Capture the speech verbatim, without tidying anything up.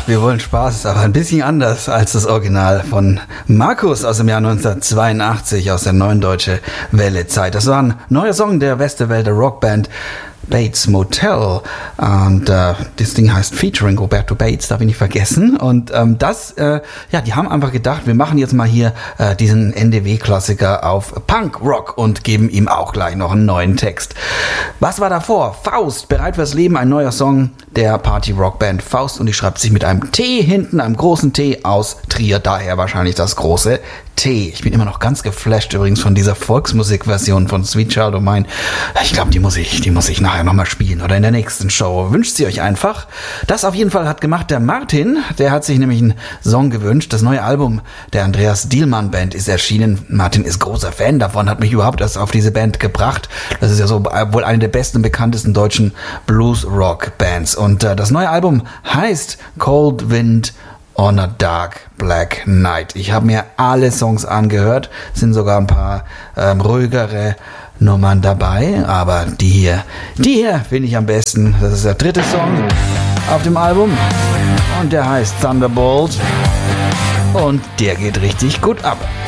wir wollen Spaß, ist aber ein bisschen anders als das Original von Markus aus dem Jahr neunzehnhundertzweiundachtzig aus der Neuen Deutsche Welle Zeit. Das war ein neuer Song der Westerwälder Rockband Bates Motel und äh, das Ding heißt Featuring Roberto Bates, darf ich nicht vergessen. Und ähm, das, äh, ja, die haben einfach gedacht, wir machen jetzt mal hier äh, diesen N D W-Klassiker auf Punk-Rock und geben ihm auch gleich noch einen neuen Text. Was war davor? Faust, Bereit fürs Leben, ein neuer Song der Party-Rock-Band Faust und die schreibt sich mit einem T hinten, einem großen T aus Trier, daher wahrscheinlich das große T. Ich bin immer noch ganz geflasht übrigens von dieser Volksmusik-Version von Sweet Child O' Mine. Ich glaube, die muss ich, die muss ich nachher nochmal spielen oder in der nächsten Show. Wünscht sie euch einfach. Das auf jeden Fall hat gemacht der Martin. Der hat sich nämlich einen Song gewünscht. Das neue Album der Andreas Dielmann Band ist erschienen. Martin ist großer Fan davon, hat mich überhaupt erst auf diese Band gebracht. Das ist ja so wohl eine der besten, bekanntesten deutschen Blues-Rock-Bands. Und äh, das neue Album heißt Cold Wind on a Dark Black Night. Ich habe mir alle Songs angehört, sind sogar ein paar ähm, ruhigere Nummern dabei, aber die hier, die hier finde ich am besten. Das ist der dritte Song auf dem Album und der heißt Thunderbolt und der geht richtig gut ab.